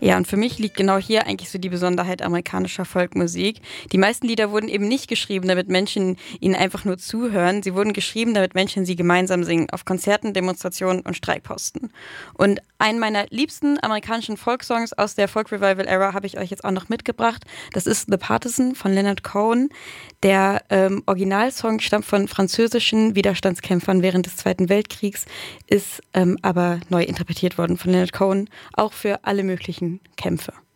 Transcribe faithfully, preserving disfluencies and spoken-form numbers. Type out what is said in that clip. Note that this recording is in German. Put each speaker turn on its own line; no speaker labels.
Ja, und für mich liegt genau hier eigentlich so die Besonderheit amerikanischer Folkmusik. Die meisten Lieder wurden eben nicht geschrieben, damit Menschen ihnen einfach nur zuhören. Sie wurden geschrieben, damit Menschen sie gemeinsam singen, auf Konzerten, Demonstrationen und Streikposten. Und einen meiner liebsten amerikanischen Folksongs aus der Folk-Revival-Ära habe ich euch jetzt auch noch mitgebracht. Das ist The Partisan von Leonard Cohen. Der ähm, Originalsong stammt von französischen Widerstandskämpfern während des Zweiten Weltkriegs, ist ähm, aber neu interpretiert worden von Leonard Cohen, auch für alle möglichen Kämpfe.